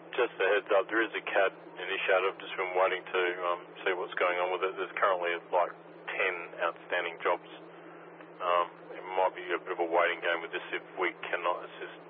Just a heads up, there is a CAD initiative. Just been waiting to see what's going on with it. There's currently like 10 outstanding jobs. It might be a bit of a waiting game with this if we cannot assist